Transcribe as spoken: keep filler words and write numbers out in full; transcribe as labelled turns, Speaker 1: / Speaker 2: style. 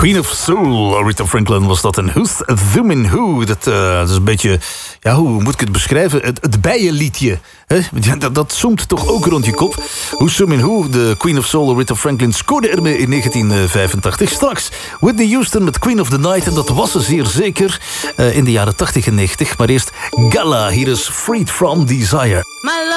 Speaker 1: Queen of Soul, Aretha Franklin was dat. En Who's Zoomin' Who? Dat, uh, dat is een beetje, ja, hoe moet ik het beschrijven? Het, het bijenliedje. Hè? Dat, dat zoomt toch ook rond je kop. Who's Zoomin' Who? De Queen of Soul, Aretha Franklin, scoorde ermee in negentien vijfentachtig. Straks Whitney Houston met Queen of the Night. En dat was ze zeer zeker uh, in de jaren tachtig en negentig. Maar eerst Gala, hier is Freed From Desire.